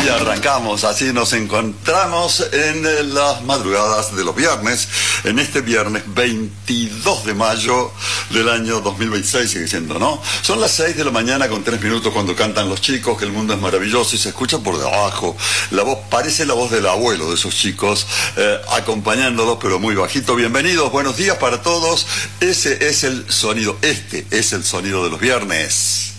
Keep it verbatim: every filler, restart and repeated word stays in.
Y arrancamos, así nos encontramos en las madrugadas de los viernes, en este viernes veintidós de mayo del año dos mil veintiséis, sigue siendo, ¿no? Son las seis de la mañana con tres minutos cuando cantan los chicos, que el mundo es maravilloso, y se escucha por debajo. La voz parece la voz del abuelo de esos chicos, eh, acompañándolos, pero muy bajito. Bienvenidos, buenos días para todos. Ese es el sonido, este es el sonido de los viernes.